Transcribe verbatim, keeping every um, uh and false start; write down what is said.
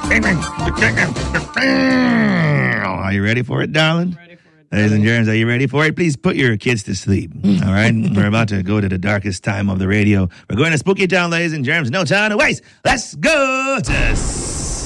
Are you ready for it, darling? Ready for it. Ladies and germs, are you ready for it? Please put your kids to sleep. All right? We're about to go to the darkest time of the radio. We're going to Spooky Town, ladies and germs. No time to waste. Let's go to